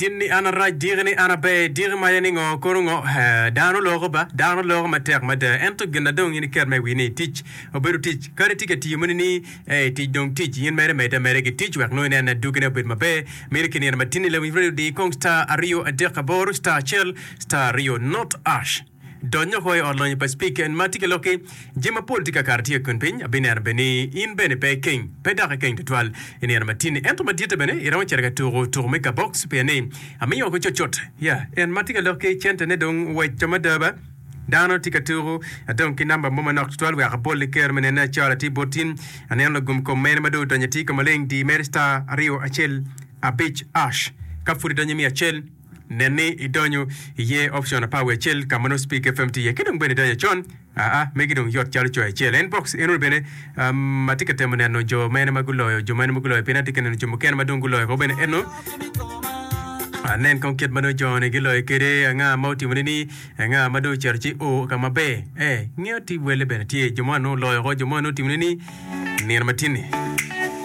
tinni ana raj digni ana be digma yani ngo korungo dano logo ba dano logo matek made ento gna dong ni kerme wini teach oberu teach kare ticket yimuni ni teach dong teach yin mere ki teach wak no na dugna bit mabe mere kini na matini le wi di kong star ario adekabor star chel star rio not ash donyo hoy online pa speak en matike loke jema politika kartie kun pin abiner beni in bene pe king pedaka king twal eni en matini ento matite bene iraw cherga tour meka box pene amiyo ko chochot ya en matike loke chente ne dong we chamadaba dano tikaturu adon kinamba moma nok twal we akapol ker mene na charity botin anen logum ko men madu tanyati ko maleng di mersta rio achel a beach ash kafuri danyami achel nene idonyo ye option power chel kamano speak fmt ye kidong bene danya chon megi dong yot chal choy chel inbox enul bene matika temane no jo mene magulo jo mene magulo penati kenen jo moken madungulo ko bene eno nen kon ket mano jo ne gilo kede nga mauti munini nga madu cherchi o kama be ngeti wele bene tie jo mano lo jo mano timuni ni matini